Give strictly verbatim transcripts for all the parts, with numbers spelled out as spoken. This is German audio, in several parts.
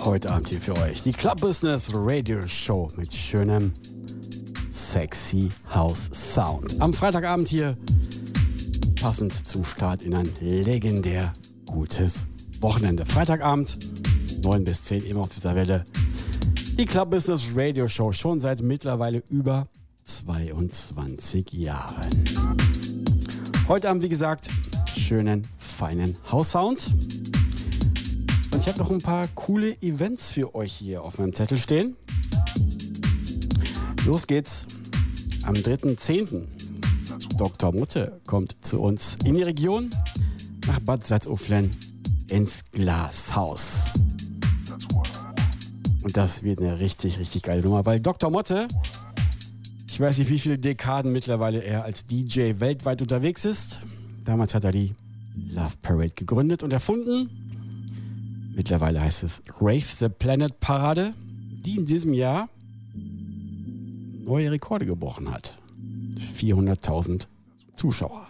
Heute Abend hier für euch die Club Business Radio Show mit schönem sexy House Sound. Am Freitagabend hier, passend zum Start in ein legendär gutes Wochenende. Freitagabend, neun bis zehn, immer auf dieser Welle. Die Club Business Radio Show, schon seit mittlerweile über zweiundzwanzig Jahren. Heute Abend, wie gesagt, schönen, feinen House Sound. Und ich habe noch ein paar coole Events für euch hier auf meinem Zettel stehen. Los geht's am dritten zehnten Doktor Mutte kommt zu uns in die Region nach Bad Salzuflen ins Glashaus. Und das wird eine richtig, richtig geile Nummer, weil Doktor Motte, ich weiß nicht, wie viele Dekaden mittlerweile er als D J weltweit unterwegs ist. Damals hat er die Love Parade gegründet und erfunden. Mittlerweile heißt es Rave the Planet Parade, die in diesem Jahr neue Rekorde gebrochen hat. vierhunderttausend Zuschauer.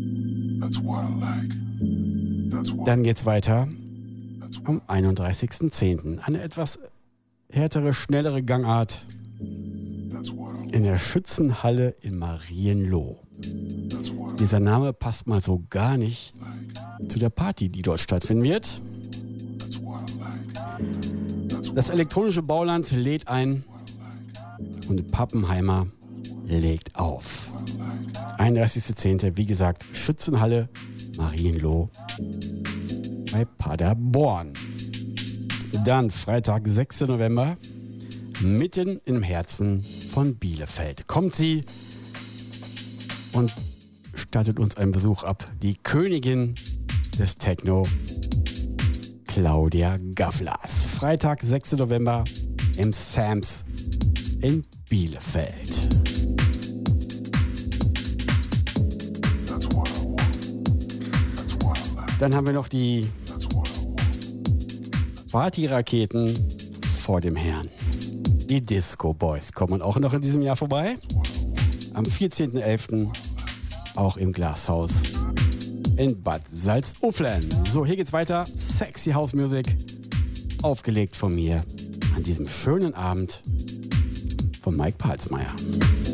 Dann geht's weiter am einunddreißigsten zehnten Eine etwas härtere, schnellere Gangart in der Schützenhalle in Marienloh. Dieser Name passt mal so gar nicht zu der Party, die dort stattfinden wird. Das elektronische Bauland lädt ein und Pappenheimer legt auf. einunddreißigsten zehnten Wie gesagt, Schützenhalle Marienloh bei Paderborn. Dann Freitag, sechsten November, mitten im Herzen von Bielefeld. Kommt sie und stattet uns einen Besuch ab. Die Königin des Techno, Claudia Gavlas. Freitag, sechsten November im Sams in Bielefeld. Dann haben wir noch die Partyraketen vor dem Herrn. Die Disco Boys kommen auch noch in diesem Jahr vorbei. Am vierzehnten elften auch im Glashaus in Bad Salzuflen. So, hier geht's weiter. Sexy House Music. Aufgelegt von mir an diesem schönen Abend von Mike Palsmeier.